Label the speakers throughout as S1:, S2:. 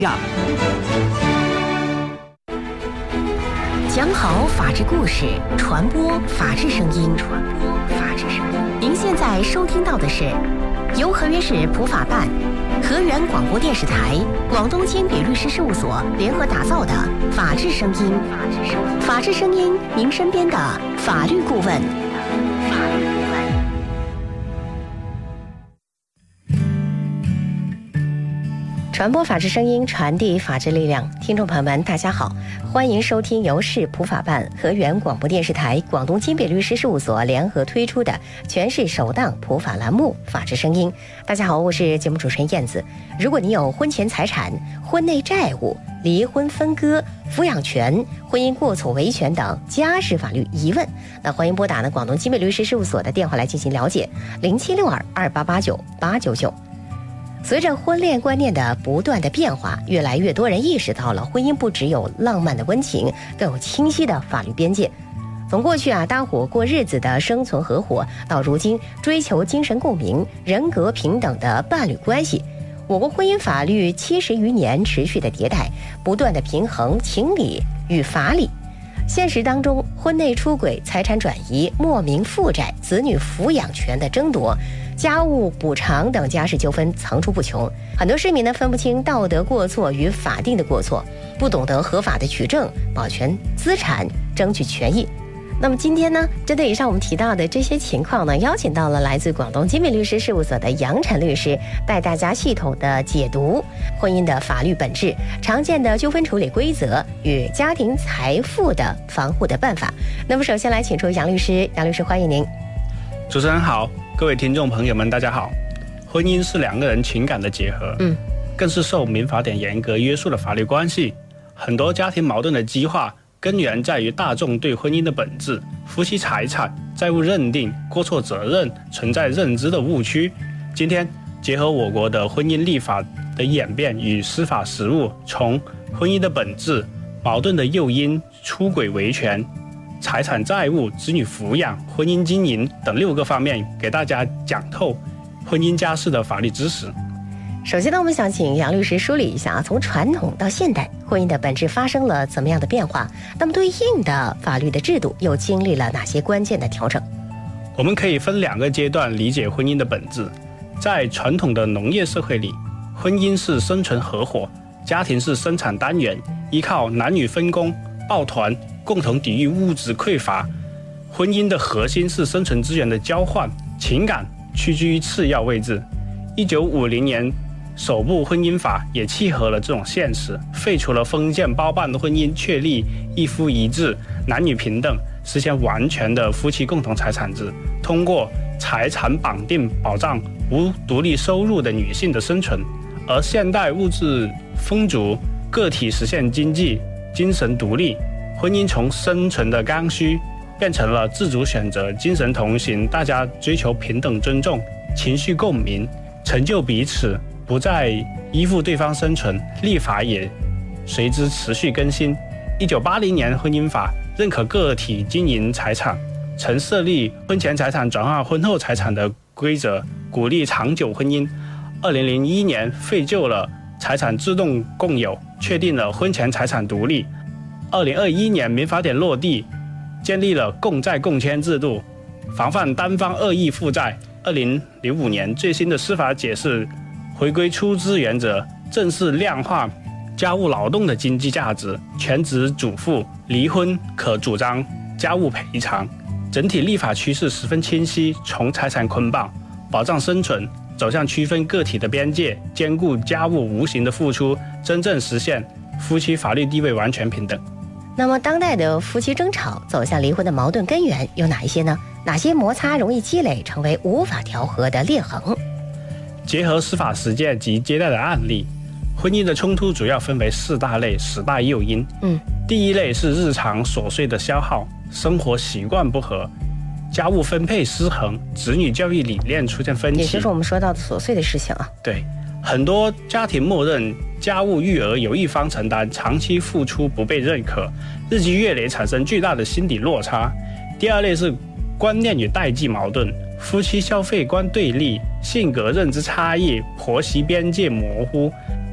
S1: 讲好法治故事，传播法治声音。您现在收听到的是由河源市普法办、河源广播电视台、广东金比律师事务所联合打造的法治声音。法治声音，您身边的法律顾问。传播法治声音，传递法治力量。听众朋友们，大家好，欢迎收听由市普法办、河源广播电视台、广东金比律师事务所联合推出的全市首档普法栏目《法治声音》。大家好，我是节目主持人燕子。如果你有婚前财产、婚内债务、离婚分割、抚养权、婚姻过错维权等家事法律疑问，那欢迎拨打广东金比律师事务所的电话来进行了解，0762289899。随着婚恋观念的不断的变化，越来越多人意识到了婚姻不只有浪漫的温情，更有清晰的法律边界。从过去搭伙过日子的生存合伙，到如今追求精神共鸣、人格平等的伴侣关系，我国婚姻法律70余年持续的迭代，不断的平衡情理与法理。现实当中，婚内出轨、财产转移、莫名负债、子女抚养权的争夺、家务补偿等家事纠纷层出不穷。很多市民分不清道德过错与法定的过错，不懂得合法的取证、保全资产、争取权益。那么今天针对以上我们提到的这些情况邀请到了来自广东金比律师事务所的杨晨律师，带大家系统的解读婚姻的法律本质、常见的纠纷处理规则与家庭财富的防护的办法。那么首先来请出杨律师，杨律师欢迎您。
S2: 主持人好，各位听众朋友们大家好。婚姻是两个人情感的结合，更是受民法典严格约束的法律关系。很多家庭矛盾的激化根源在于大众对婚姻的本质、夫妻财产、债务认定、过错责任存在认知的误区。今天结合我国的婚姻立法的演变与司法实务，从婚姻的本质、矛盾的诱因、出轨维权、财产债务、子女抚养、婚姻经营等6个方面，给大家讲透婚姻家事的法律知识。
S1: 首先我们想请杨律师梳理一下，从传统到现代，婚姻的本质发生了怎么样的变化？那么对应的法律的制度又经历了哪些关键的调整？
S2: 我们可以分2个阶段理解婚姻的本质。在传统的农业社会里，婚姻是生存合伙，家庭是生产单元，依靠男女分工、抱团，共同抵御物质匮乏。婚姻的核心是生存资源的交换，情感屈居于次要位置。1950年首部婚姻法也契合了这种现实，废除了封建包办的婚姻，确立一夫一制、男女平等，实现完全的夫妻共同财产制，通过财产绑定保障无独立收入的女性的生存。而现代物质丰足，个体实现经济、精神独立，婚姻从生存的刚需变成了自主选择、精神同行，大家追求平等尊重、情绪共鸣，成就彼此，不再依附对方生存。立法也随之持续更新。1980年婚姻法认可个体经营财产，曾设立婚前财产转换婚后财产的规则，鼓励长久婚姻。2001年废旧了财产自动共有，确定了婚前财产独立。2021年民法典落地，建立了共债共签制度，防范单方恶意负债。2005年最新的司法解释回归出资原则，正式量化家务劳动的经济价值，全职主妇离婚可主张家务赔偿。整体立法趋势十分清晰，从财产捆绑、保障生存，走向区分个体的边界，兼顾家务无形的付出，真正实现夫妻法律地位完全平等。
S1: 那么当代的夫妻争吵走向离婚的矛盾根源有哪一些呢？哪些摩擦容易积累成为无法调和的裂痕？
S2: 结合司法实践及接待的案例，婚姻的冲突主要分为4大类10大诱因。第一类是日常琐碎的消耗，生活习惯不合，家务分配失衡，子女教育理念出现分歧，
S1: 也就是我们说到的琐碎的事情啊。
S2: 对，很多家庭默认家务育儿由一方承担，长期付出不被认可，日积月累产生巨大的心理落差。第二类是观念与代际矛盾，夫妻消费观对立，性格认知差异，婆媳边界模糊，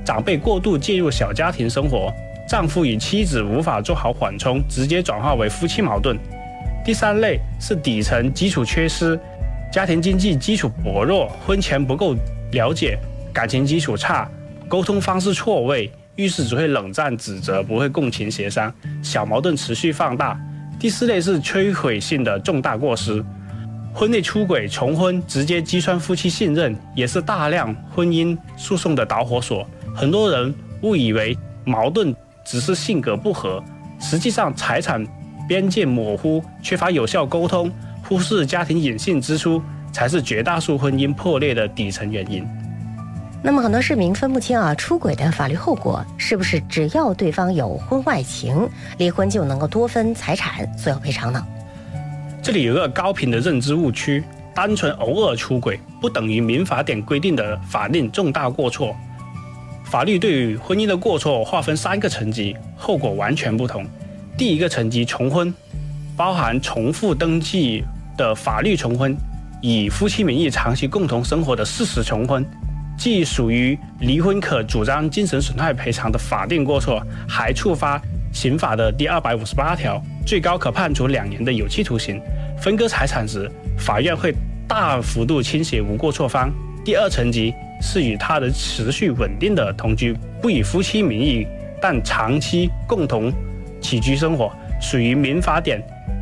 S2: 长辈过度介入小家庭生活，丈夫与妻子无法做好缓冲，直接转化为夫妻矛盾。第三类是底层基础缺失，家庭经济基础薄弱，婚前不够了解，感情基础差，沟通方式错位，遇事只会冷战指责，不会共情协商，小矛盾持续放大。第四类是摧毁性的重大过失，婚内出轨、重婚直接击穿夫妻信任，也是大量婚姻诉讼的导火索。很多人误以为矛盾只是性格不合，实际上财产边界模糊，缺乏有效沟通，忽视家庭隐性支出，才是绝大多数婚姻破裂的底层原因。
S1: 那么很多市民分不清出轨的法律后果，是不是只要对方有婚外情，离婚就能够多分财产，索要赔偿呢？
S2: 这里有个高频的认知误区，单纯偶尔出轨不等于民法典规定的法定重大过错。法律对于婚姻的过错划分3个层级，后果完全不同。第一个层级重婚，包含重复登记的法律重婚，以夫妻名义长期共同生活的事实重婚，既属于离婚可主张精神损害赔偿的法定过错，还触发刑法的第258条，最高可判处2年的有期徒刑。分割财产时，法院会大幅度倾斜无过错方。第二层级是与他的持续稳定的同居，不以夫妻名义，但长期共同起居生活，属于民法典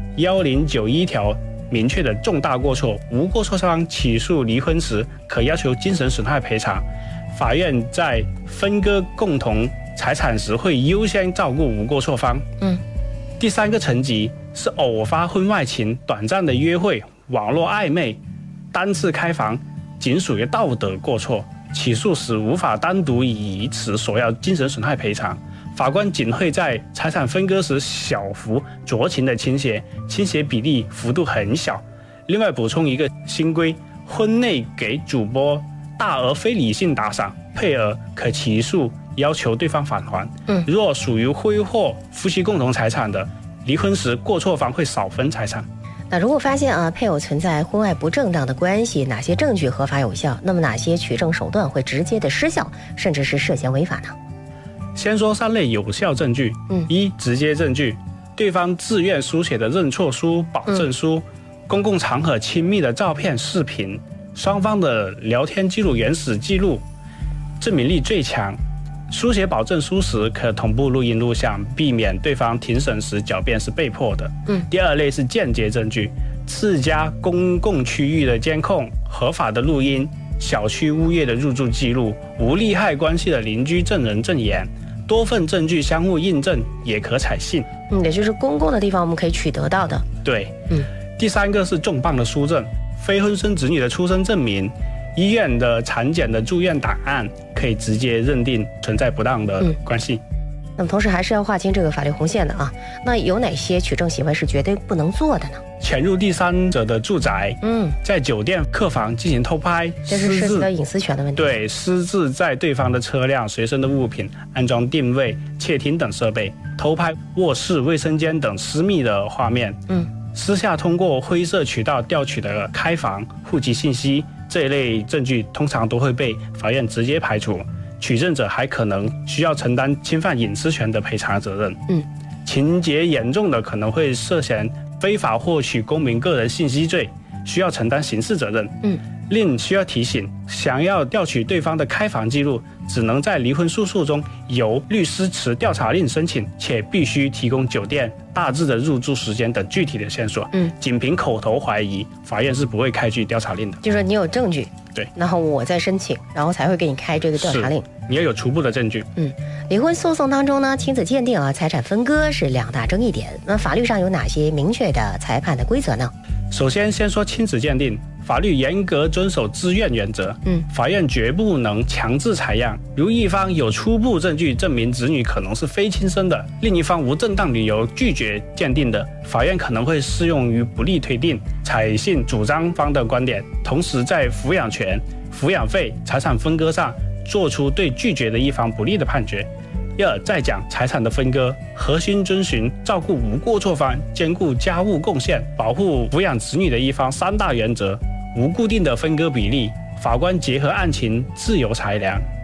S2: 1091条明确的重大过错。无过错方起诉离婚时，可要求精神损害赔偿。法院在分割共同财产时，会优先照顾无过错方。第3个层级是偶发婚外情、短暂的约会、网络暧昧、单次开房，仅属于道德过错，起诉时无法单独以此索要精神损害赔偿。法官仅会在财产分割时小幅酌情的倾斜比例幅度很小。另外补充一个新规，婚内给主播大额非理性打赏，配额可起诉要求对方返还。若属于挥霍夫妻共同财产的，离婚时过错方会少分财产。
S1: 那如果发现配偶存在婚外不正当的关系，哪些证据合法有效？那么哪些取证手段会直接的失效，甚至是涉嫌违法呢？
S2: 先说3类有效证据。一、直接证据，对方自愿书写的认错书、保证书，公共场合亲密的照片、视频，双方的聊天记录、原始记录，证明力最强。书写保证书时可同步录音录像，避免对方庭审时狡辩是被迫的。第2类是间接证据，自家公共区域的监控、合法的录音、小区物业的入住记录、无利害关系的邻居证人证言，多份证据相互印证也可采信。
S1: 也就是公共的地方我们可以取得到的。
S2: 对。第3个是重磅的书证，非婚生子女的出生证明、医院的产检的住院档案，可以直接认定存在不当的关系。
S1: 那么同时还是要划清这个法律红线的啊。那有哪些取证行为是绝对不能做的呢？
S2: 潜入第三者的住宅，在酒店客房进行偷拍，
S1: 这是涉及到隐私权的问题。
S2: 对，私自在对方的车辆、随身的物品安装定位、窃听等设备，偷拍卧室、卫生间等私密的画面，私下通过灰色渠道调取的开房、户籍信息，这一类证据通常都会被法院直接排除。取证者还可能需要承担侵犯隐私权的赔偿责任。情节严重的可能会涉嫌非法获取公民个人信息罪，需要承担刑事责任。另需要提醒，想要调取对方的开房记录，只能在离婚诉讼中由律师持调查令申请，且必须提供酒店大致的入住时间等具体的线索。仅凭口头怀疑，法院是不会开具调查令的。
S1: 就是你有证据，
S2: 对，
S1: 然后我再申请，然后才会给你开这个调查令。
S2: 你要有初步的证据。
S1: 离婚诉讼当中呢，亲子鉴定财产分割是2大争议点。那法律上有哪些明确的裁判的规则呢？
S2: 首先说亲子鉴定，法律严格遵守自愿原则。法院绝不能强制采样。如一方有初步证据证明子女可能是非亲生的，另一方无正当理由拒绝鉴定的，法院可能会适用于不利推定，采信主张方的观点，同时在抚养权、抚养费、财产分割上做出对拒绝的一方不利的判决。再讲财产的分割，核心遵循照顾无过错方、兼顾家务贡献、保护抚养子女的一方3大原则，无固定的分割比例，法官结合案情自由裁量，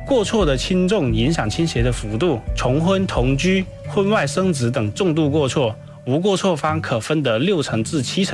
S2: 过错的轻重影响倾斜的幅度，重婚、同居、婚外生子等重度过错，无过错方可分得6成至7成